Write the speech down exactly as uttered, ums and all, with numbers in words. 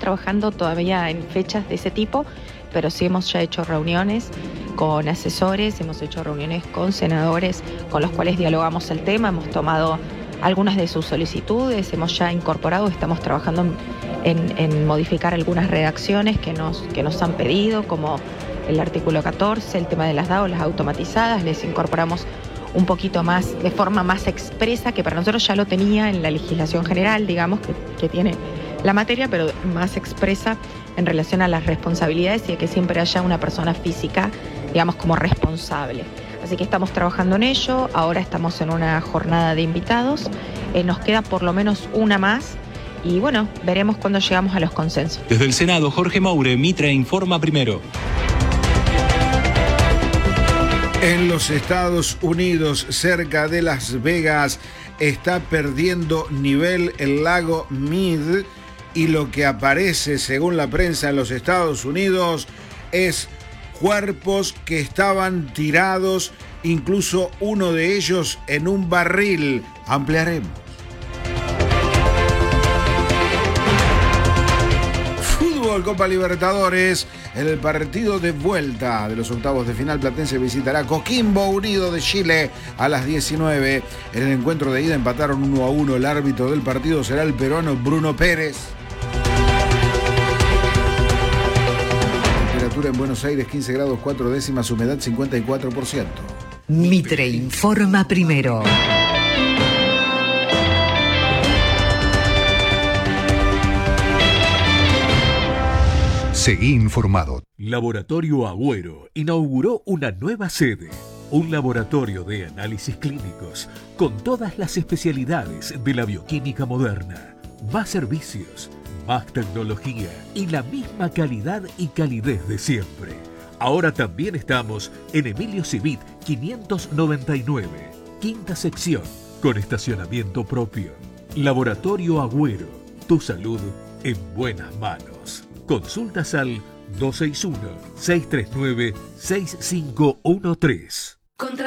trabajando todavía en fechas de ese tipo, pero sí hemos ya hecho reuniones con asesores, hemos hecho reuniones con senadores con los cuales dialogamos el tema, hemos tomado algunas de sus solicitudes, hemos ya incorporado, estamos trabajando en, en modificar algunas redacciones que nos, que nos han pedido, como el artículo catorce, el tema de las D A O, las automatizadas, les incorporamos un poquito más, de forma más expresa, que para nosotros ya lo tenía en la legislación general, digamos, que, que tiene la materia, pero más expresa en relación a las responsabilidades y a que siempre haya una persona física, digamos, como responsable. Así que estamos trabajando en ello, ahora estamos en una jornada de invitados, eh, nos queda por lo menos una más y bueno, veremos cuándo llegamos a los consensos. Desde el Senado, Jorge Moure, Mitre Informa Primero. En los Estados Unidos, cerca de Las Vegas, está perdiendo nivel el lago Mead y lo que aparece, según la prensa en los Estados Unidos, es cuerpos que estaban tirados, incluso uno de ellos en un barril. Ampliaremos. Fútbol, Copa Libertadores. En el partido de vuelta de los octavos de final, Platense visitará Coquimbo Unido de Chile a las diecinueve. En el encuentro de ida empataron uno a uno. El árbitro del partido será el peruano Bruno Pérez. Temperatura en Buenos Aires quince grados cuatro décimas, humedad cincuenta y cuatro por ciento. Mitre Informa Primero. Seguí informado. Laboratorio Agüero inauguró una nueva sede, un laboratorio de análisis clínicos con todas las especialidades de la bioquímica moderna, más servicios, más tecnología y la misma calidad y calidez de siempre. Ahora también estamos en Emilio Civit quinientos noventa y nueve, quinta sección, con estacionamiento propio. Laboratorio Agüero, tu salud en buenas manos. Consultas al dos seis uno, seis tres nueve, seis cinco uno tres.